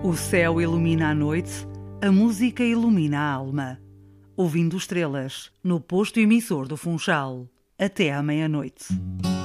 O céu ilumina a noite, a música ilumina a alma. Ouvindo estrelas, no posto emissor do Funchal, até à meia-noite.